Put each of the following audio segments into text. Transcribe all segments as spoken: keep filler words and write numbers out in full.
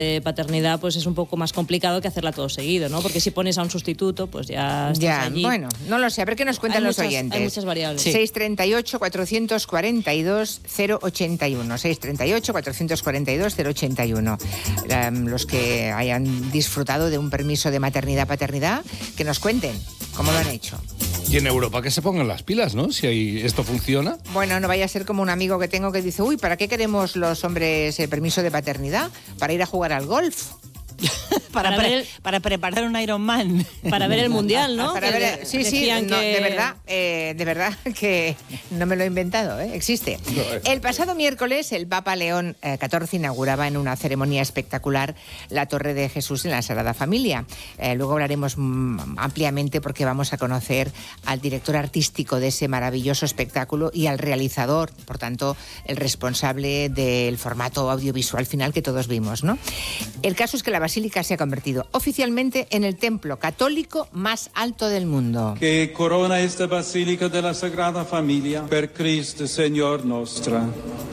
de paternidad pues es un poco más complicado que hacerla todo seguido, ¿no? Porque si pones a un sustituto, pues ya estás ya, allí. Bueno, no lo sé, a ver qué nos cuentan hay los muchas, oyentes. Hay muchas variables. Sí. seis treinta y ocho, cuatrocientos cuarenta y dos, cero ochenta y uno. seis treinta y ocho, cuatrocientos cuarenta y dos, cero ochenta y uno. Um, los que hayan disfrutado de un permiso de maternidad-paternidad, que nos cuenten cómo lo han hecho. Y en Europa que se pongan las pilas, ¿no? Si ahí esto funciona. Bueno, no vaya a ser como un amigo que tengo que dice, uy, ¿para qué queremos los hombres el permiso de paternidad? ¿Para ir a jugar al golf? para, para, pre- ver el, para preparar un Ironman. Para ver el Mundial, ¿no? Para ver, que sí, sí, no, que... de verdad, eh, de verdad que no me lo he inventado, ¿eh? Existe. El pasado miércoles el Papa León catorce inauguraba en una ceremonia espectacular la Torre de Jesús en la Sagrada Familia. Eh, luego hablaremos mm, ampliamente porque vamos a conocer al director artístico de ese maravilloso espectáculo y al realizador, por tanto, el responsable del formato audiovisual final que todos vimos, ¿no? El caso es que la Basílica se ha convertido oficialmente en el templo católico más alto del mundo. Que corona esta Basílica de la Sagrada Familia per Cristo Señor Nostra.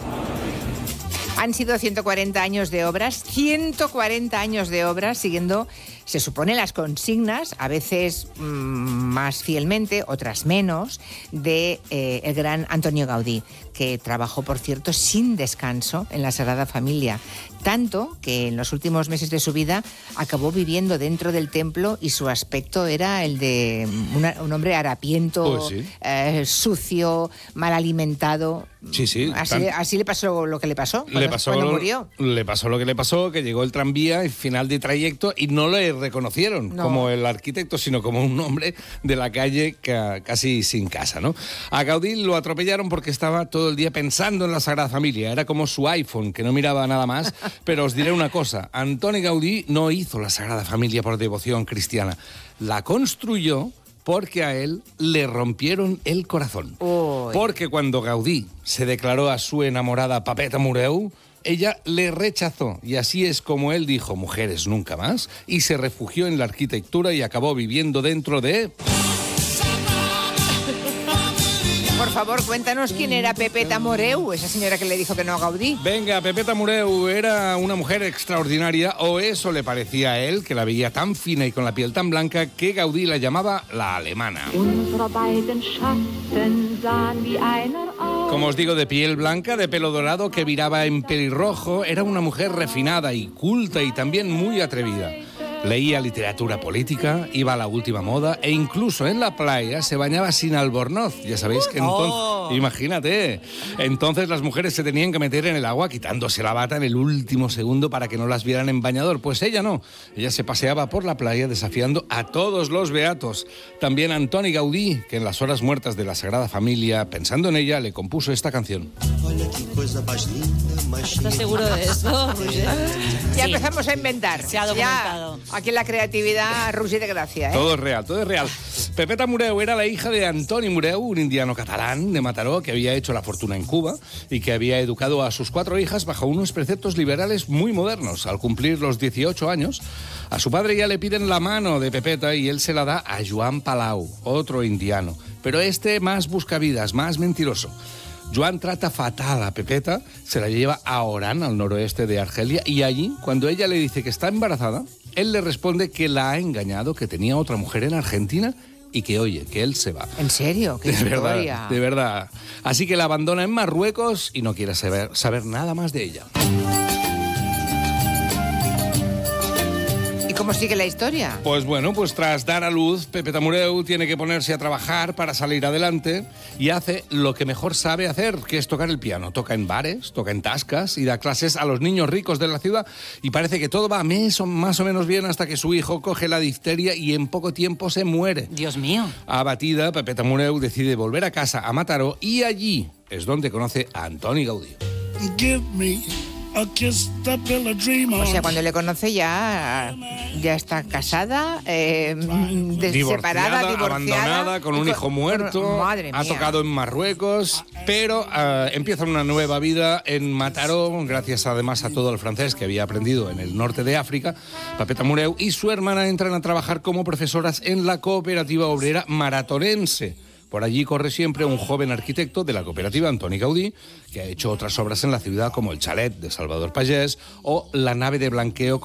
Han sido ciento cuarenta años de obras, ciento cuarenta años de obras, siguiendo, se supone, las consignas, a veces mmm, más fielmente, otras menos, de eh, el gran Antonio Gaudí, que trabajó, por cierto, sin descanso en la Sagrada Familia, tanto que en los últimos meses de su vida acabó viviendo dentro del templo y su aspecto era el de una, un hombre harapiento, pues sí. eh, sucio, mal alimentado. Sí, sí. Así, tan... así le pasó lo que le pasó cuando, le pasó cuando lo, murió. Le pasó lo que le pasó, que llegó el tranvía y final de trayecto y no le reconocieron no. como el arquitecto, sino como un hombre de la calle ca- casi sin casa, ¿no? A Gaudí lo atropellaron porque estaba todo el día pensando en la Sagrada Familia. Era como su iPhone, que no miraba nada más. Pero os diré una cosa, Antoni Gaudí no hizo la Sagrada Familia por devoción cristiana. La construyó porque a él le rompieron el corazón. Uy. Porque cuando Gaudí se declaró a su enamorada Pepeta Mureu, ella le rechazó y así es como él dijo mujeres nunca más y se refugió en la arquitectura y acabó viviendo dentro de... Por favor, cuéntanos quién era Pepeta Mureu, esa señora que le dijo que no a Gaudí. Venga, Pepeta Mureu era una mujer extraordinaria, o eso le parecía a él, que la veía tan fina y con la piel tan blanca que Gaudí la llamaba la alemana. Como os digo, de piel blanca, de pelo dorado que viraba en pelirrojo, era una mujer refinada y culta y también muy atrevida. Leía literatura política, iba a la última moda e incluso en la playa se bañaba sin albornoz. Ya sabéis que entonces... Oh. Imagínate. Entonces las mujeres se tenían que meter en el agua quitándose la bata en el último segundo para que no las vieran en bañador. Pues ella no. Ella se paseaba por la playa desafiando a todos los beatos. También Antoni Gaudí, que en las horas muertas de la Sagrada Familia, pensando en ella, le compuso esta canción. ¿Estás seguro de esto, Roger? Ya Sí. empezamos a inventar. Se ha documentado. Ya, aquí la creatividad, Roger de gracia, ¿eh? Todo es real, todo es real. Pepeta Mureu era la hija de Antoni Mureu, un indiano catalán de Mataró que había hecho la fortuna en Cuba y que había educado a sus cuatro hijas bajo unos preceptos liberales muy modernos. Al cumplir los dieciocho años, a su padre ya le piden la mano de Pepeta y él se la da a Joan Palau, otro indiano, pero este más buscavidas, más mentiroso. Joan trata fatal a Pepeta, se la lleva a Orán, al noroeste de Argelia, y allí, cuando ella le dice que está embarazada, él le responde que la ha engañado, que tenía otra mujer en Argentina y que, oye, que él se va. ¿En serio? ¡Qué de historia! verdad, de verdad. Así que la abandona en Marruecos y no quiere saber, saber nada más de ella. ¿Cómo sigue la historia? Pues bueno, pues tras dar a luz, Pepeta Mureu tiene que ponerse a trabajar para salir adelante y hace lo que mejor sabe hacer, que es tocar el piano. Toca en bares, toca en tascas y da clases a los niños ricos de la ciudad y parece que todo va mes o más o menos bien hasta que su hijo coge la difteria y en poco tiempo se muere. Dios mío. Abatida, Pepeta Mureu decide volver a casa a Mataró y allí es donde conoce a Antoni Gaudí. Give me a kiss to build a dream on. O sea, cuando le conoce ya, ya está casada, eh, de- Divorciada, separada, divorciada. abandonada, con un y hijo muerto, con- Madre ha mía. tocado en Marruecos, pero uh, empieza una nueva vida en Mataró, gracias además a todo el francés que había aprendido en el norte de África. Pepeta Mureu y su hermana entran a trabajar como profesoras en la cooperativa obrera maratonense. Por allí corre siempre un joven arquitecto de la cooperativa, Antoni Gaudí, que ha hecho otras obras en la ciudad como el chalet de Salvador Pagès o la nave de blanqueo